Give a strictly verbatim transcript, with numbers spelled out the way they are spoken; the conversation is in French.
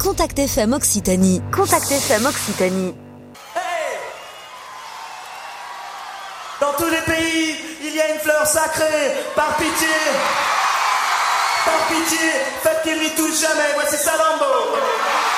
Contact F M Occitanie. Contact F M Occitanie. Hey! Dans tous les pays, il y a une fleur sacrée. Par pitié, par pitié, faites qu'il n'y touche jamais. Voici Salambo.